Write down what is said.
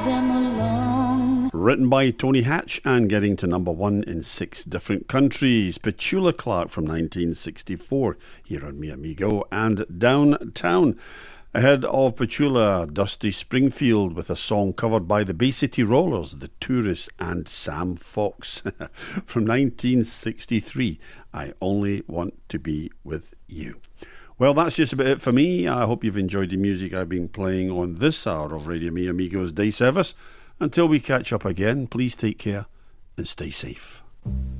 them along. Written by Tony Hatch and getting to number one in 6 different countries. Petula Clark from 1964 here on Mi Amigo, and Downtown. Ahead of Petula, Dusty Springfield with a song covered by the Bay City Rollers, The Tourists and Sam Fox from 1963, I Only Want to Be With You. Well, that's just about it for me. I hope you've enjoyed the music I've been playing on this hour of Radio Mi Amigo's day service. Until we catch up again, please take care and stay safe.